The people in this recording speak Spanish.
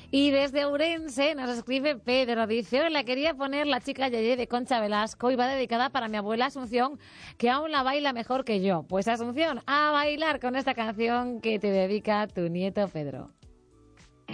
Y desde Ourense nos escribe Pedro, dice: hola, quería poner La chica Yeye de Concha Velasco y va dedicada para mi abuela Asunción, que aún la baila mejor que yo. Pues Asunción, a bailar con esta canción que te dedica tu nieto Pedro.